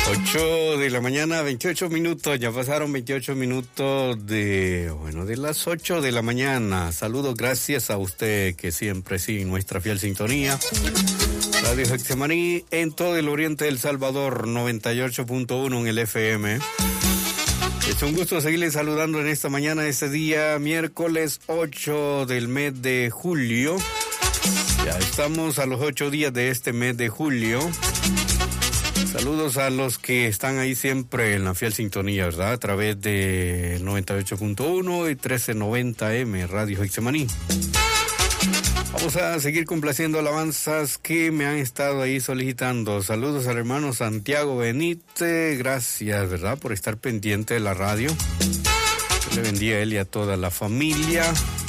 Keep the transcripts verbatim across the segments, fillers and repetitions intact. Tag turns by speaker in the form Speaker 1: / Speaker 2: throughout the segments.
Speaker 1: ocho de la mañana, veintiocho minutos, ya pasaron veintiocho minutos de, bueno, de las ocho de la mañana. Saludos, gracias a usted que siempre sigue nuestra fiel sintonía. Radio Getsemaní en todo el oriente del Salvador, noventa y ocho punto uno en el F M. Es un gusto seguirles saludando en esta mañana, este día, miércoles ocho del mes de julio. Ya estamos a los ocho días de este mes de julio. Saludos a los que están ahí siempre en la fiel sintonía, ¿verdad? A través de noventa y ocho punto uno y trece noventa M, Radio Getsemaní. Vamos a seguir complaciendo alabanzas que me han estado ahí solicitando. Saludos al hermano Santiago Benítez. Gracias, ¿verdad?, por estar pendiente de la radio. Que le bendiga a él y a toda la familia.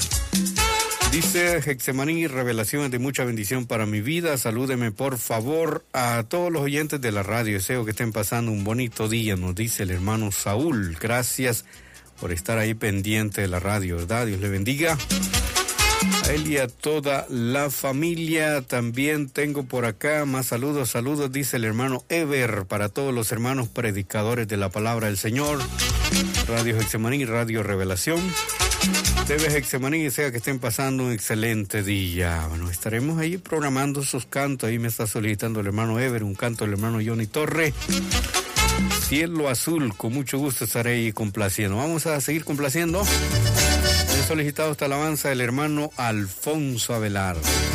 Speaker 1: Dice Getsemaní, revelaciones de mucha bendición para mi vida. Salúdeme, por favor, a todos los oyentes de la radio. Deseo que estén pasando un bonito día, nos dice el hermano Saúl. Gracias por estar ahí pendiente de la radio, ¿verdad? Dios le bendiga a él y a toda la familia. También tengo por acá más saludos, saludos, dice el hermano Ever, para todos los hermanos predicadores de la palabra del Señor. Radio Getsemaní, Radio Revelación. T V Getsemaní, desea que estén pasando un excelente día. Bueno, estaremos ahí programando sus cantos. Ahí me está solicitando el hermano Ever, un canto del hermano Johnny Torre. Cielo Azul, con mucho gusto estaré ahí complaciendo. Vamos a seguir complaciendo. He solicitado esta alabanza del hermano Alfonso Avelar.